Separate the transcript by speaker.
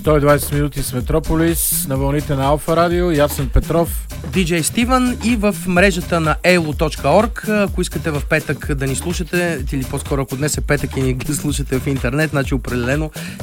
Speaker 1: 120 минути с Метрополис на вълните на Алфа Радио. Ясен Петров,
Speaker 2: DJ Стивън и в мрежата на elo.org. Ако искате в петък да ни слушате, или по-скоро ако днес е петък и ни слушате в интернет, значи определено